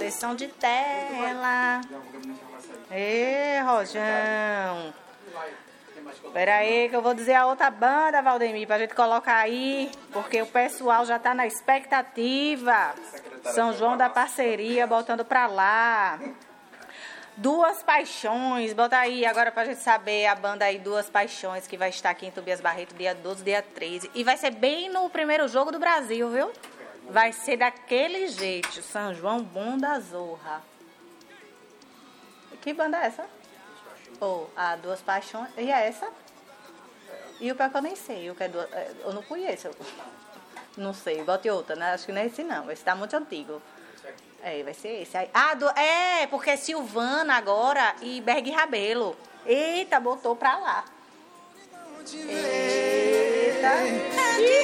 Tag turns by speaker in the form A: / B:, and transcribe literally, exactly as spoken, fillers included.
A: correção de tela. Ê, Rojão. Espera aí que eu vou dizer a outra banda, Valdemir, pra gente colocar aí, porque o pessoal já tá na expectativa. São João da Parceria, botando pra lá. Duas Paixões, bota aí agora pra gente saber a banda aí, Duas Paixões, que vai estar aqui em Tobias Barreto dia doze, dia treze. E vai ser bem no primeiro jogo do Brasil, viu? Vai ser daquele jeito, São João Bom da Zorra. Que banda é essa? Oh, a Duas Paixões. E é essa? E o pior que eu nem sei, o que é duas, eu não conheço. Não sei, bote outra, né? Acho que não é esse não, esse tá muito antigo. É, vai ser esse aí. Ah, do, é, porque é Silvana agora e Berg Rabelo. Eita, botou pra lá. Eita.